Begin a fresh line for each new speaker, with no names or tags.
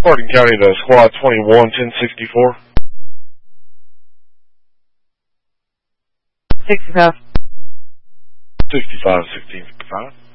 Hardin County to Squad 21, 1064.
65.
65, 1655.